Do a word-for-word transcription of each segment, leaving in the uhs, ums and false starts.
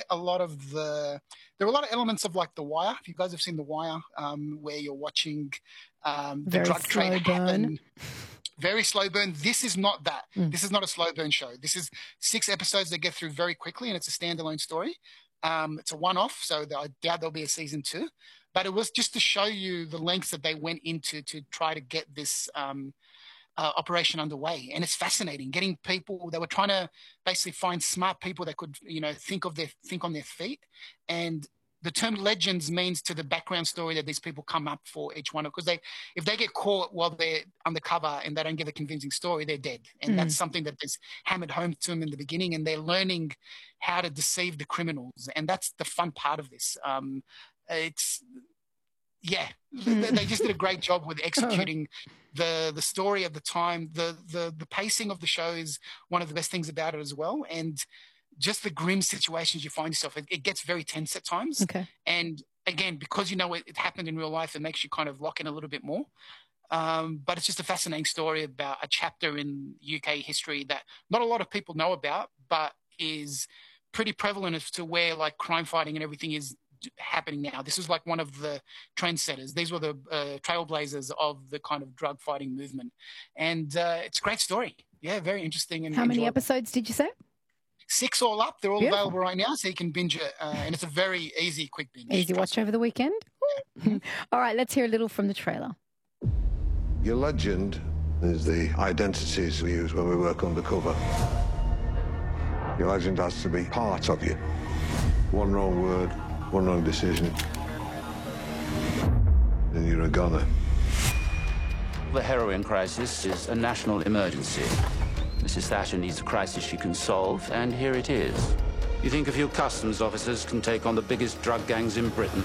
a lot of the there were a lot of elements of like The Wire. If you guys have seen The Wire, um, where you're watching um, the Very drug slow trade burn. happen. Very slow burn. This is not that. Mm. This is not a slow burn show. This is six episodes that get through very quickly, and it's a standalone story. Um, it's a one-off, so I doubt there'll be a season two. But it was just to show you the lengths that they went into to try to get this um, uh, operation underway. And it's fascinating. Getting people, they were trying to basically find smart people that could, you know, think of their think on their feet. And the term legends means to the background story that these people come up for each one, because they, if they get caught while they're undercover and they don't give a convincing story, they're dead. And Mm. that's something that is hammered home to them in the beginning, and they're learning how to deceive the criminals. And that's the fun part of this. Um, it's, yeah, Mm. they, they just did a great job with executing the the story of the time. The, the, the pacing of the show is one of the best things about it as well. And just the grim situations you find yourself, it, it gets very tense at times. Okay. And again, because you know it, it happened in real life, it makes you kind of lock in a little bit more. Um, but it's just a fascinating story about a chapter in U K history that not a lot of people know about, but is pretty prevalent as to where like crime fighting and everything is happening now. This is like one of the trendsetters. These were the uh, trailblazers of the kind of drug fighting movement. And uh, it's a great story. Yeah, very interesting. And How many enjoyable. episodes did you say? Six all up. They're all Beautiful. available right now, so you can binge it. Uh, and it's a very easy, quick binge. Easy watch over the weekend. All right, let's hear a little from the trailer. Your legend is the identities we use when we work undercover. Your legend has to be part of you. One wrong word, one wrong decision, and you're a goner. The heroin crisis is a national emergency. Missus Thatcher needs a crisis she can solve, and here it is. You think a few customs officers can take on the biggest drug gangs in Britain?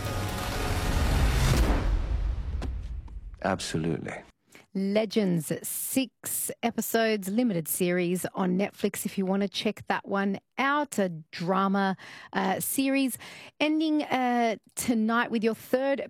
Absolutely. Legends, six episodes, limited series on Netflix if you want to check that one out. A drama uh, series ending uh, tonight with your third